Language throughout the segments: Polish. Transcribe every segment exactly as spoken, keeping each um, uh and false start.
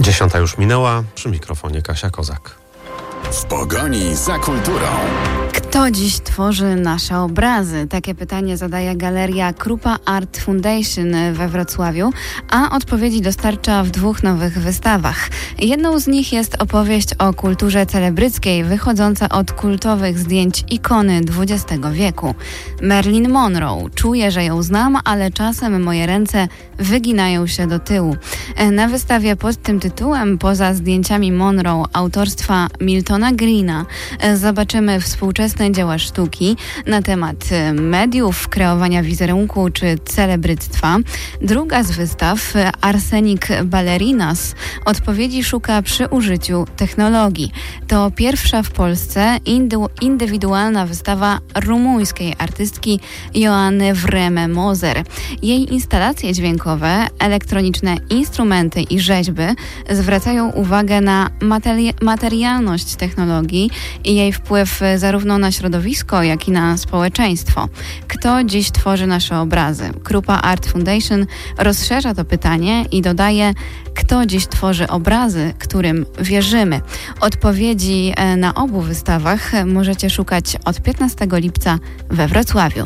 Dziesiąta już minęła, przy mikrofonie Kasia Kozak. W pogoni za kulturą. Kto dziś tworzy nasze obrazy? Takie pytanie zadaje Galeria Krupa Art Foundation we Wrocławiu, a odpowiedzi dostarcza w dwóch nowych wystawach. Jedną z nich jest opowieść o kulturze celebryckiej, wychodząca od kultowych zdjęć ikony dwudziestego wieku. Marilyn Monroe. Czuję, że ją znam, ale czasem moje ręce wyginają się do tyłu. Na wystawie pod tym tytułem, poza zdjęciami Monroe autorstwa Miltona Greena, zobaczymy współczesne dzieła sztuki na temat mediów, kreowania wizerunku czy celebryctwa. Druga z wystaw, Arsenik Ballerinas, odpowiedzi szuka przy użyciu technologii. To pierwsza w Polsce indy- indywidualna wystawa rumuńskiej artystki Joanny Vreme-Moser. Jej instalacje dźwiękowe, elektroniczne instrumenty i rzeźby zwracają uwagę na materi- materialność technologii i jej wpływ zarówno na środowisko, jak i na społeczeństwo. Kto dziś tworzy nasze obrazy? Krupa Art Foundation rozszerza to pytanie i dodaje, kto dziś tworzy obrazy, którym wierzymy. Odpowiedzi na obu wystawach możecie szukać od piętnastego lipca we Wrocławiu.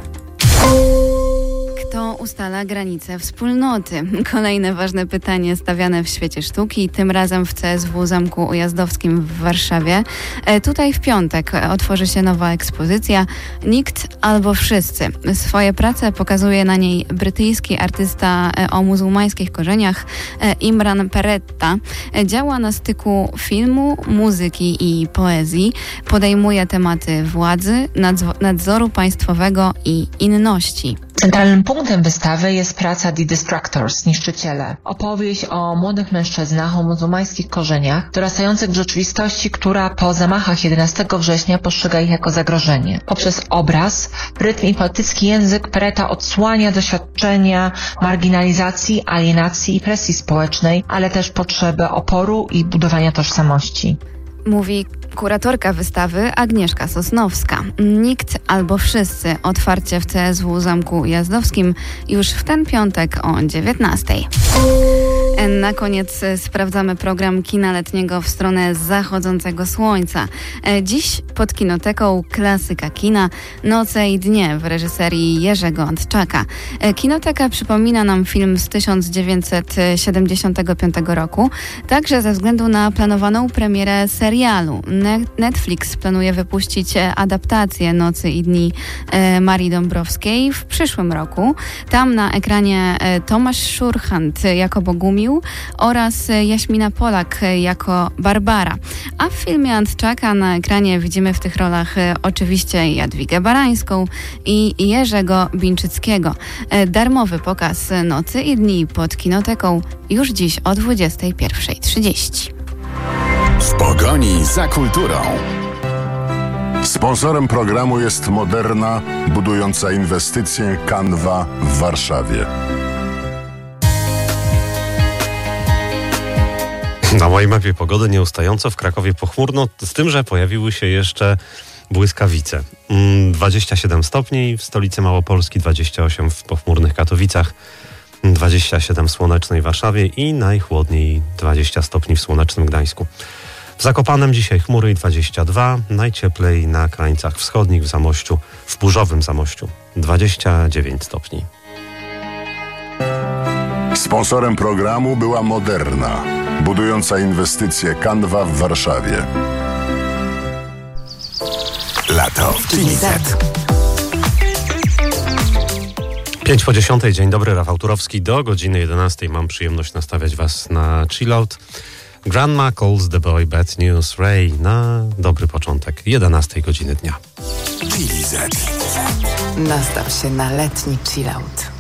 Kto ustala granice wspólnoty? Kolejne ważne pytanie stawiane w świecie sztuki, tym razem w C S W Zamku Ujazdowskim w Warszawie. E, tutaj w piątek otworzy się nowa ekspozycja Nikt albo Wszyscy. Swoje prace pokazuje na niej brytyjski artysta o muzułmańskich korzeniach e, Imran Peretta. E, działa na styku filmu, muzyki i poezji. Podejmuje tematy władzy, nadz- nadzoru państwowego i inności. Centralnym punktem wystawy jest praca The Destructors, Niszczyciele. Opowieść o młodych mężczyznach o muzułmańskich korzeniach, dorastających w rzeczywistości, która po zamachach jedenastego września postrzega ich jako zagrożenie. Poprzez obraz, rytm i poetycki język Peretta odsłania doświadczenia marginalizacji, alienacji i presji społecznej, ale też potrzeby oporu i budowania tożsamości. Mówi kuratorka wystawy Agnieszka Sosnowska. Nikt albo Wszyscy. Otwarcie w C S W Zamku Ujazdowskim już w ten piątek o dziewiętnastej. Na koniec sprawdzamy program kina letniego w stronę zachodzącego słońca. Dziś pod Kinoteką klasyka kina Noce i dnie w reżyserii Jerzego Antczaka. Kinoteka przypomina nam film z tysiąc dziewięćset siedemdziesiątego piątego roku, także ze względu na planowaną premierę serialu. Netflix planuje wypuścić adaptację Nocy i dni Marii Dąbrowskiej w przyszłym roku. Tam na ekranie Tomasz Szurchant jako Bogumił oraz Jaśmina Polak jako Barbara. A w filmie Antczaka na ekranie widzimy w tych rolach oczywiście Jadwigę Barańską i Jerzego Bińczyckiego. Darmowy pokaz Nocy i dni pod Kinoteką już dziś o dwudziestej pierwszej trzydzieści. W pogoni za kulturą. Sponsorem programu jest Moderna, budująca inwestycje Canva w Warszawie. Na mojej mapie pogody nieustająco w Krakowie pochmurno, z tym, że pojawiły się jeszcze błyskawice. dwadzieścia siedem stopni w stolicy Małopolski, dwadzieścia osiem w pochmurnych Katowicach, dwadzieścia siedem w słonecznej Warszawie i najchłodniej dwadzieścia stopni w słonecznym Gdańsku. W Zakopanem dzisiaj chmury i dwadzieścia dwa, najcieplej na krańcach wschodnich w Zamościu, w burzowym Zamościu dwadzieścia dziewięć stopni. Sponsorem programu była Moderna, budująca inwestycje Canva w Warszawie. Lato w Chili Z. pięć po dziesiątej, dzień dobry, Rafał Turowski. Do godziny jedenastej mam przyjemność nastawiać Was na chillout. Grandma calls the boy bad news. Ray na dobry początek jedenastej godziny dnia. Chili Z. Nastaw się na letni chillout.